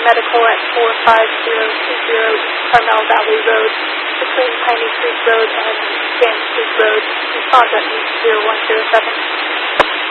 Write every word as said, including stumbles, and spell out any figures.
medical at four five zero two zero Carmel Valley Road, between Piney Creek Road and Sand Creek Road. Respond at zero one zero seven.